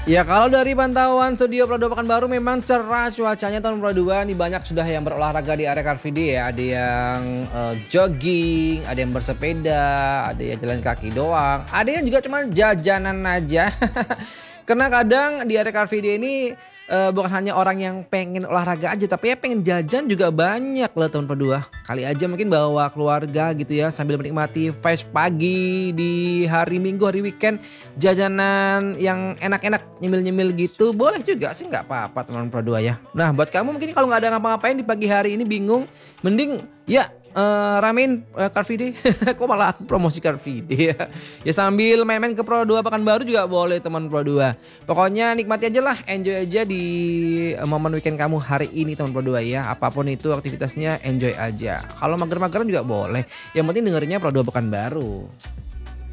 Ya kalau dari pantauan studio Pro 2 Pekanbaru memang cerah cuacanya tahun Pro 2 nih, banyak sudah yang berolahraga di area Car Free Day ya. Ada yang jogging, ada yang bersepeda, ada yang jalan kaki doang, ada yang juga cuma jajanan aja. Karena kadang di area Car Free Day ini bukan hanya orang yang pengen olahraga aja, tapi ya pengen jajan juga banyak loh tahun Pro 2. Kali aja mungkin bawa keluarga gitu ya sambil menikmati vibes pagi di hari Minggu, hari weekend, jajanan yang enak-enak nyemil-nyemil gitu boleh juga sih, nggak apa-apa teman Pro 2 ya. Nah buat kamu mungkin kalau nggak ada ngapa-ngapain di pagi hari ini bingung, mending ya ramein Car Free Day. Kok malah aku promosi Car Free Day ya. Ya sambil main-main ke Pro 2 Pekanbaru juga boleh teman Pro 2. Pokoknya nikmati aja lah, enjoy aja di momen weekend kamu hari ini teman Pro 2 ya. Apapun itu aktivitasnya enjoy aja. Kalau mager-mageran juga boleh. Yang penting dengerinnya Pro 2 Pekanbaru.